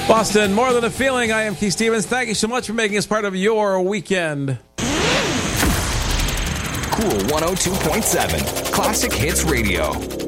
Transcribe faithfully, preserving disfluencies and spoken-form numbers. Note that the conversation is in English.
Boston, more than a feeling. I am Keith Stevens. Thank you so much for making us part of your weekend. Cool one oh two point seven, Classic Hits Radio.